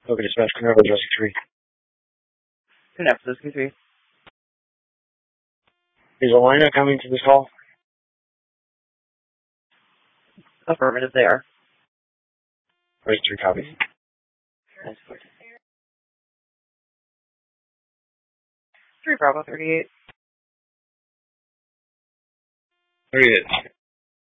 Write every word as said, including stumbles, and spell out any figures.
Okay, dispatch, come over, Jesse three. Good afternoon, this is three. Is Elena coming to this call? Affirmative, they are. Race three copies. three Bravo thirty-eight. thirty-eight.